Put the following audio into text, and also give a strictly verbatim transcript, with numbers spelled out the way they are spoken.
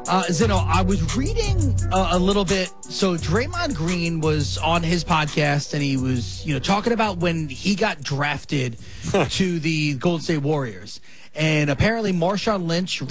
Uh, Zeno, I was reading uh, a little bit. So Draymond Green was on his podcast, and he was, you know, talking about when he got drafted to the Golden State Warriors. And apparently Marshawn Lynch